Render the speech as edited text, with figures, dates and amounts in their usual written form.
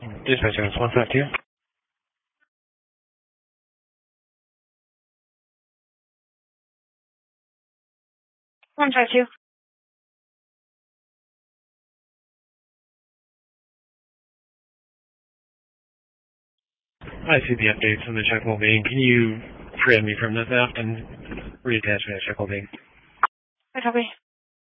Dispatcher, it's 152. 152. I see the updates on the checkable being. Can you free me from the theft and reattach me to checkable being? I copy.